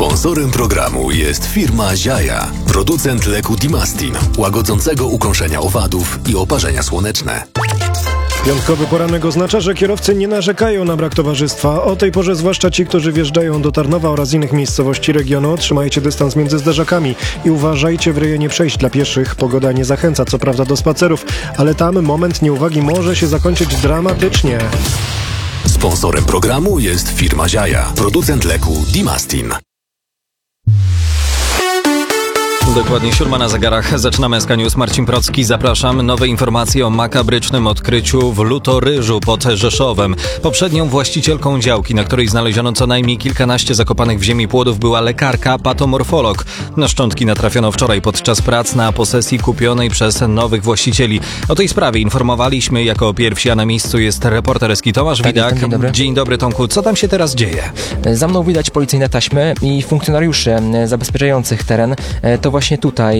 Sponsorem programu jest firma Ziaja, producent leku Dimastin, łagodzącego ukąszenia owadów i oparzenia słoneczne. Piątkowy poranek oznacza, że kierowcy nie narzekają na brak towarzystwa. O tej porze zwłaszcza ci, którzy wjeżdżają do Tarnowa oraz innych miejscowości regionu. Trzymajcie dystans między zderzakami i uważajcie w rejonie przejść dla pieszych. Pogoda nie zachęca co prawda do spacerów, ale tam moment nieuwagi może się zakończyć dramatycznie. Sponsorem programu jest firma Ziaja, producent leku Dimastin. Dokładnie 7 na zegarach. Zaczynamy SK News. Marcin Procki, zapraszam. Nowe informacje o makabrycznym odkryciu w Lutoryżu pod Rzeszowem. Poprzednią właścicielką działki, na której znaleziono co najmniej kilkanaście zakopanych w ziemi płodów, była lekarka patomorfolog. Na szczątki natrafiono wczoraj podczas prac na posesji kupionej przez nowych właścicieli. O tej sprawie informowaliśmy jako pierwsi, a na miejscu jest reporter Eski Tomasz Widak. Dzień dobry. Dzień dobry, Tomku. Co tam się teraz dzieje? Za mną widać policyjne taśmy i funkcjonariuszy zabezpieczających teren. To właśnie tutaj